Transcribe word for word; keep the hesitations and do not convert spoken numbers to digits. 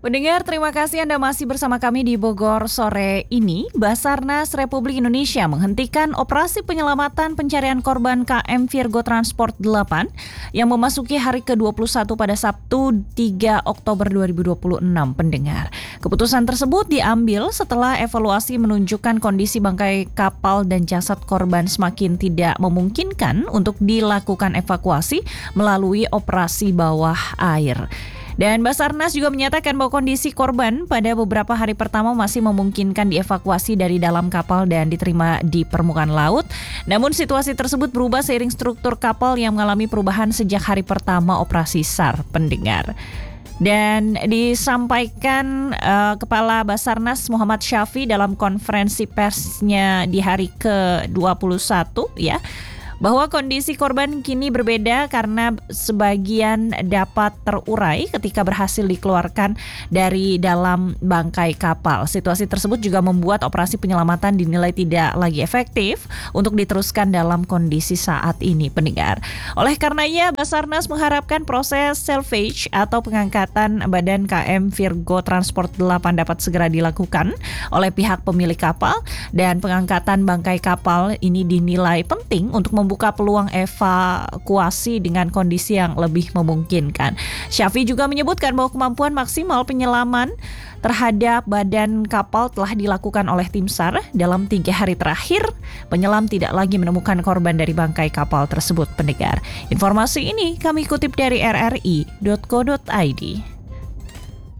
Pendengar, terima kasih Anda masih bersama kami di Bogor sore ini. Basarnas Republik Indonesia menghentikan operasi penyelamatan pencarian korban K M Virgo Transport delapan yang memasuki hari ke dua puluh satu pada Sabtu tiga Oktober dua ribu dua puluh enam, pendengar. Keputusan tersebut diambil setelah evaluasi menunjukkan kondisi bangkai kapal dan jasad korban semakin tidak memungkinkan untuk dilakukan evakuasi melalui operasi bawah air. Dan Basarnas juga menyatakan bahwa kondisi korban pada beberapa hari pertama masih memungkinkan dievakuasi dari dalam kapal dan diterima di permukaan laut. Namun situasi tersebut berubah seiring struktur kapal yang mengalami perubahan sejak hari pertama operasi S A R, pendengar. Dan disampaikan uh, Kepala Basarnas Muhammad Syafie dalam konferensi persnya di hari ke dua puluh satu ya, bahwa kondisi korban kini berbeda karena sebagian dapat terurai ketika berhasil dikeluarkan dari dalam bangkai kapal. Situasi tersebut juga membuat operasi penyelamatan dinilai tidak lagi efektif untuk diteruskan dalam kondisi saat ini, pendengar. Oleh karenanya, Basarnas mengharapkan proses salvage atau pengangkatan badan K M Virgo Transport delapan dapat segera dilakukan oleh pihak pemilik kapal, dan pengangkatan bangkai kapal ini dinilai penting untuk membuka peluang evakuasi dengan kondisi yang lebih memungkinkan. Syafie juga menyebutkan bahwa kemampuan maksimal penyelaman terhadap badan kapal telah dilakukan oleh tim S A R. Dalam tiga hari terakhir, penyelam tidak lagi menemukan korban dari bangkai kapal tersebut, pendengar. Informasi ini kami kutip dari r r i dot co dot i d.